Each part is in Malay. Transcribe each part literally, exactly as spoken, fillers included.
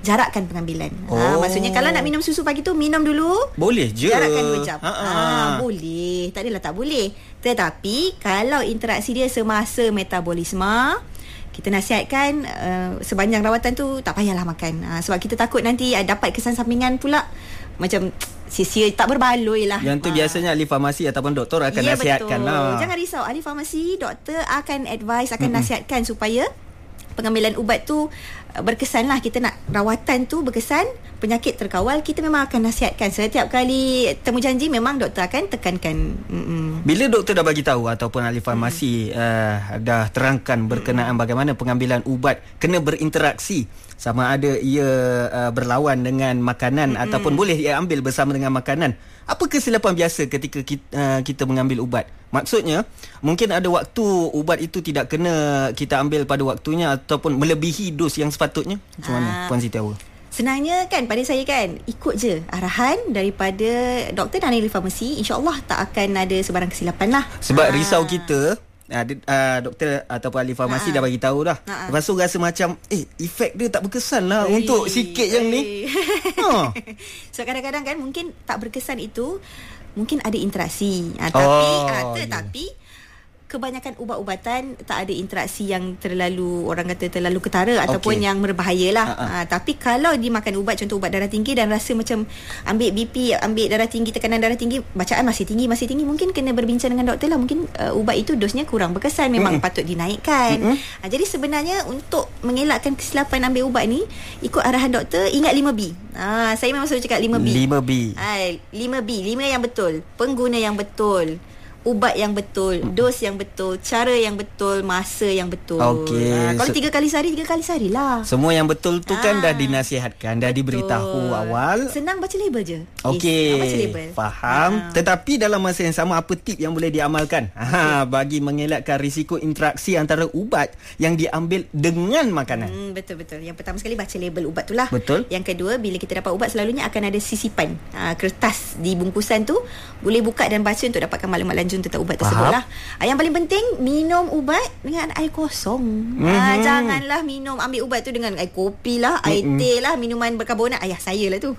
jarakkan pengambilan. Oh. Ha, maksudnya kalau nak minum susu pagi tu, minum dulu. Boleh je. Jarakkan dua jam. Ha, ha, boleh. Tak adalah tak boleh. Tetapi kalau interaksi dia semasa metabolisme, kita nasihatkan uh, sepanjang rawatan tu tak payahlah makan. Uh, sebab kita takut nanti uh, dapat kesan sampingan pula macam sia-sia, tak berbaloi lah. Yang tu uh. biasanya ahli farmasi ataupun doktor akan ya, nasihatkan betul. lah. Jangan risau, ahli farmasi, doktor akan advise, akan Mm-mm. nasihatkan supaya pengambilan ubat tu berkesan lah. Kita nak rawatan tu berkesan, penyakit terkawal, kita memang akan nasihatkan. Setiap kali temu janji memang doktor akan tekankan. Mm-mm. Bila doktor dah bagi tahu ataupun ahli farmasi mm. uh, dah terangkan berkenaan mm. bagaimana pengambilan ubat kena berinteraksi, sama ada ia uh, berlawan dengan makanan mm-hmm. ataupun boleh ia ambil bersama dengan makanan. Apa kesilapan biasa ketika kita, uh, kita mengambil ubat? Maksudnya, mungkin ada waktu ubat itu tidak kena kita ambil pada waktunya ataupun melebihi dos yang sepatutnya. Macam mana, ah. Puan Siti Awal? Senangnya kan, pada saya kan, ikut je arahan daripada doktor dan ahli farmasi. InsyaAllah tak akan ada sebarang kesilapan lah. Sebab ah. risau kita, Uh, uh, doktor ataupun ahli farmasi ha. dah bagi tahu dah. Ha. Lepas tu rasa macam eh efek dia tak berkesan lah Ui. untuk sikit yang ni. ha. So kadang-kadang kan mungkin tak berkesan itu mungkin ada interaksi. Ha, tapi oh, ha, tetapi yeah. kebanyakan ubat-ubatan tak ada interaksi yang terlalu, orang kata terlalu ketara ataupun okay. yang berbahaya lah. Ha, tapi kalau dimakan ubat, contoh ubat darah tinggi dan rasa macam ambil B P, ambil darah tinggi, tekanan darah tinggi, bacaan masih tinggi, masih tinggi, mungkin kena berbincang dengan doktor lah. Mungkin uh, ubat itu dosnya kurang berkesan, memang mm-hmm. patut dinaikkan. Mm-hmm. Ha, jadi sebenarnya untuk mengelakkan kesilapan ambil ubat ni, ikut arahan doktor, ingat lima B. Ha, saya memang selalu cakap lima B. lima B. Ha, lima B, lima yang betul, pengguna yang betul, ubat yang betul, dos yang betul, cara yang betul, masa yang betul. Okey. Ha, kalau tiga kali sehari, tiga kali sehari lah. Semua yang betul tu ha. kan dah dinasihatkan, dah betul. diberitahu awal. Senang baca label je. Okey. Baca label. Faham. Ha. Tetapi dalam masa yang sama, apa tip yang boleh diamalkan ha, bagi mengelakkan risiko interaksi antara ubat yang diambil dengan makanan? Hmm, betul-betul. Yang pertama sekali, baca label ubat tu lah. Betul. Yang kedua, bila kita dapat ubat, selalunya akan ada sisipan ha, kertas di bungkusan tu. Boleh buka dan baca untuk dapatkan maklumat lanjut tentang ubat tersebut lah. Yang paling penting, minum ubat dengan air kosong. Mm-hmm. Ha, janganlah minum, ambil ubat tu dengan air kopi lah, air mm-hmm. teh lah, minuman berkarbonat. Ayah saya lah tu.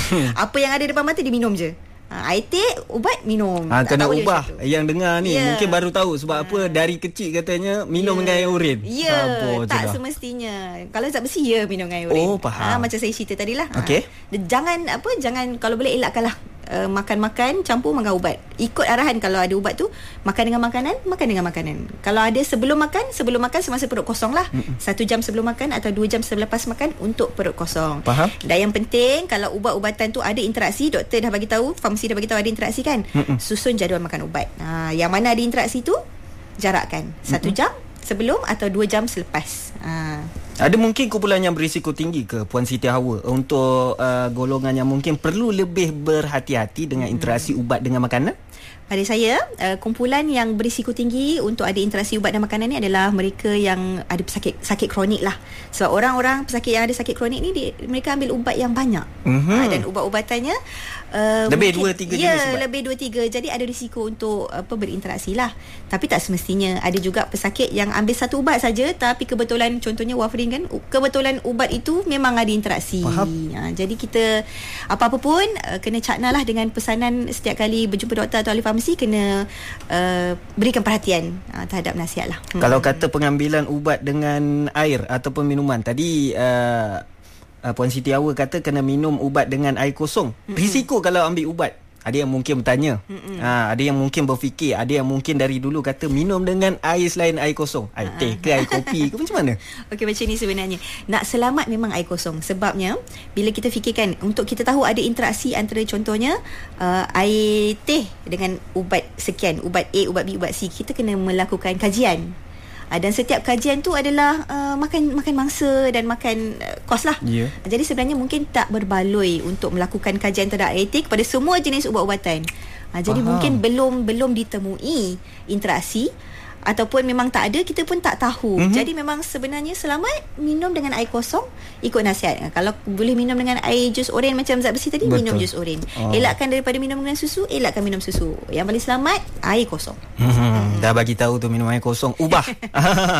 Apa yang ada depan mata dia minum je. Ha, air teh, ubat, minum. Ha, kena ubah. Yang dengar ni yeah. mungkin baru tahu sebab ha. apa, dari kecil katanya minum yeah. dengan air urin. Ya, yeah. tak semestinya. Kalau zat besi, ya minum dengan air urin. Oh, faham. Ha, macam saya cerita tadi lah. Okay. Ha. Jangan apa, jangan, kalau boleh elakkanlah Uh, makan-makan campur makan ubat. Ikut arahan. Kalau ada ubat tu, makan dengan makanan, makan dengan makanan. Kalau ada sebelum makan, sebelum makan semasa perut kosong lah. Mm-mm. Satu jam sebelum makan atau dua jam selepas makan untuk perut kosong. Faham. Dan yang penting, kalau ubat-ubatan tu ada interaksi, doktor dah bagi tahu, farmasi dah bagi tahu ada interaksi kan. Mm-mm. Susun jadual makan ubat. Ha, yang mana ada interaksi tu, jarakkan. Satu Mm-mm. jam sebelum atau dua jam selepas. Ha. Ada mungkin kumpulan yang berisiko tinggi ke, Puan Siti Hawa, untuk uh, golongan yang mungkin perlu lebih berhati-hati dengan interaksi hmm. ubat dengan makanan? Pada saya, uh, kumpulan yang berisiko tinggi untuk ada interaksi ubat dan makanan ni adalah mereka yang ada pesakit, sakit kronik lah. Sebab orang-orang pesakit yang ada sakit kronik ni, dia, mereka ambil ubat yang banyak. Mm-hmm. Uh, dan ubat-ubatannya uh, lebih dua tiga ya, jenis ubat. lebih dua tiga. Jadi ada risiko untuk apa, berinteraksi lah. Tapi tak semestinya. Ada juga pesakit yang ambil satu ubat saja, tapi kebetulan, contohnya warfarin kan, kebetulan ubat itu memang ada interaksi. Uh, jadi kita apa-apa pun uh, kena cakna lah dengan pesanan setiap kali berjumpa doktor atau ahli farmasi. Mesti kena uh, berikan perhatian uh, terhadap nasihat lah. Hmm. Kalau kata pengambilan ubat dengan air ataupun minuman, tadi uh, uh, Puan Siti Hawa kata kena minum ubat dengan air kosong. Mm-mm. Risiko kalau ambil ubat, ada yang mungkin bertanya, ha, ada yang mungkin berfikir, ada yang mungkin dari dulu kata minum dengan air selain air kosong, air teh ke air kopi ke, macam mana? Okey, macam ni sebenarnya. Nak selamat memang air kosong. Sebabnya bila kita fikirkan, untuk kita tahu ada interaksi antara contohnya uh, air teh dengan ubat sekian, ubat A, ubat B, ubat C, kita kena melakukan kajian. Uh, dan setiap kajian tu adalah uh, makan makan mangsa dan makan uh, kos lah. Yeah. Uh, jadi sebenarnya mungkin tak berbaloi untuk melakukan kajian terhadap etik pada semua jenis ubat-ubatan. Uh, jadi mungkin belum belum ditemui interaksi, ataupun memang tak ada, kita pun tak tahu. Mm-hmm. Jadi memang sebenarnya selamat minum dengan air kosong, ikut nasihat. Kalau boleh minum dengan air jus oren macam zat besi tadi, betul, minum jus oren. Oh. Elakkan daripada minum dengan susu, elakkan minum susu. Yang paling selamat, air kosong. Mm-hmm. Hmm. Dah bagi tahu tu minum air kosong, ubah.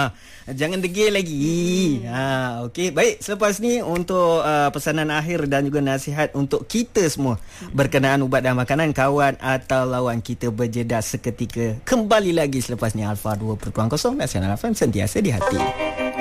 Jangan degil lagi. Hmm. Ha, okey, baik. Selepas ni untuk uh, pesanan akhir dan juga nasihat untuk kita semua hmm. berkenaan ubat dan makanan, kawan atau lawan, kita berjeda seketika. Kembali lagi selepas ni. Alfa dua kosong Nasional F M, sentiasa di hati.